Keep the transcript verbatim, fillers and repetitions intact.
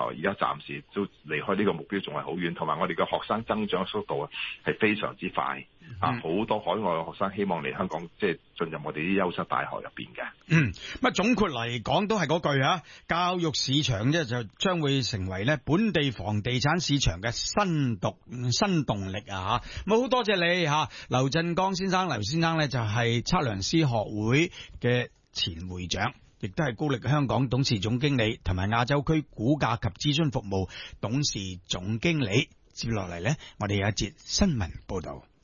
頭，而家暫時都離開呢個目標仲係好遠，同埋我哋嘅學生增長速度啊係非常之快。啊！好多海外嘅學生希望嚟香港，即係進入我哋啲優質大學入邊嘅。 嗯，咁啊總括嚟講都係嗰句啊，教育市場咧就將會成為咧本地房地產市場嘅新動新動力啊！吓，咁好多謝你吓，劉振江先生，劉先生咧就係測量師學會嘅前會長，亦都係高力香港董事總經理，同埋亞洲區估價及諮詢服務董事總經理。接落嚟咧，我哋有一節新聞報道。